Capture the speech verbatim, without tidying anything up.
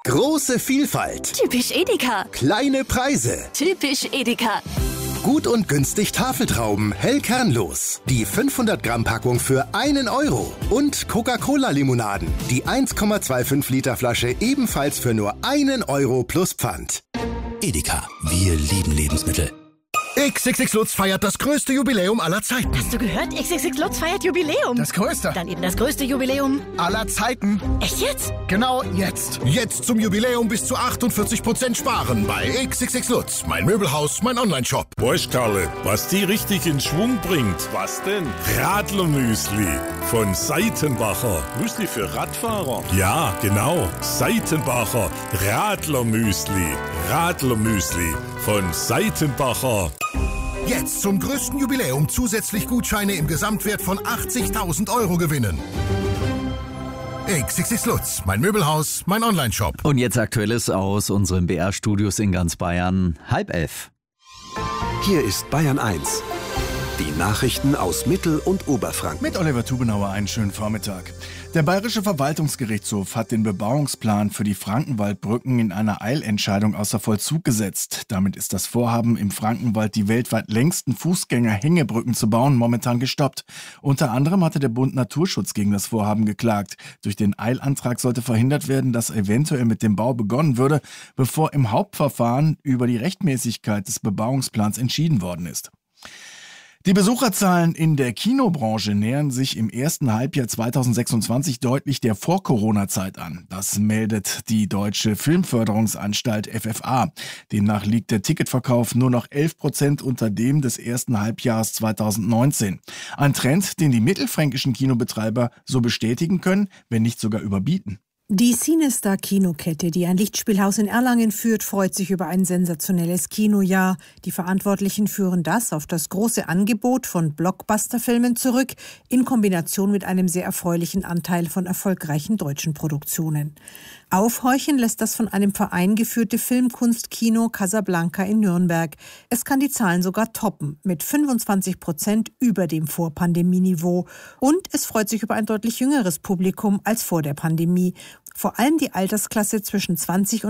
Große Vielfalt. Typisch Edeka. Kleine Preise. Typisch Edeka. Gut und günstig Tafeltrauben, hell kernlos. Die fünfhundert Gramm Packung für einen Euro. Und Coca-Cola-Limonaden. Die eins Komma fünfundzwanzig Liter Flasche ebenfalls für nur einen Euro plus Pfand. Edeka, wir lieben Lebensmittel. X X X Lutz feiert das größte Jubiläum aller Zeiten. Hast du gehört? X X X Lutz feiert Jubiläum. Das größte. Dann eben das größte Jubiläum aller Zeiten. Echt jetzt? Genau jetzt. Jetzt zum Jubiläum bis zu achtundvierzig Prozent sparen bei X X X Lutz. Mein Möbelhaus, mein Onlineshop. Weißt, Karle, was die richtig in Schwung bringt? Was denn? Radlermüsli von Seitenbacher. Müsli für Radfahrer? Ja, genau. Seitenbacher Radlermüsli. Radlermüsli von Seitenbacher. Jetzt zum größten Jubiläum zusätzlich Gutscheine im Gesamtwert von achtzigtausend Euro gewinnen. X X X Lutz, mein Möbelhaus, mein Onlineshop. Und jetzt Aktuelles aus unseren B R-Studios in ganz Bayern. Halb elf. Hier ist Bayern eins. Die Nachrichten aus Mittel- und Oberfranken. Mit Oliver Tubenauer einen schönen Vormittag. Der Bayerische Verwaltungsgerichtshof hat den Bebauungsplan für die Frankenwaldbrücken in einer Eilentscheidung außer Vollzug gesetzt. Damit ist das Vorhaben, im Frankenwald die weltweit längsten Fußgänger-Hängebrücken zu bauen, momentan gestoppt. Unter anderem hatte der Bund Naturschutz gegen das Vorhaben geklagt. Durch den Eilantrag sollte verhindert werden, dass eventuell mit dem Bau begonnen würde, bevor im Hauptverfahren über die Rechtmäßigkeit des Bebauungsplans entschieden worden ist. Die Besucherzahlen in der Kinobranche nähern sich im ersten Halbjahr zweitausendsechsundzwanzig deutlich der Vor-Corona-Zeit an. Das meldet die Deutsche Filmförderungsanstalt F F A. Demnach liegt der Ticketverkauf nur noch elf Prozent unter dem des ersten Halbjahres zweitausendneunzehn. Ein Trend, den die mittelfränkischen Kinobetreiber so bestätigen können, wenn nicht sogar überbieten. Die Cinestar Kinokette, die ein Lichtspielhaus in Erlangen führt, freut sich über ein sensationelles Kinojahr. Die Verantwortlichen führen das auf das große Angebot von Blockbusterfilmen zurück, in Kombination mit einem sehr erfreulichen Anteil von erfolgreichen deutschen Produktionen. Aufhorchen lässt das von einem Verein geführte Filmkunstkino Casablanca in Nürnberg. Es kann die Zahlen sogar toppen, mit fünfundzwanzig Prozent über dem Vor-Pandemie-Niveau. Und es freut sich über ein deutlich jüngeres Publikum als vor der Pandemie. Vor allem die Altersklasse zwischen zwanzig und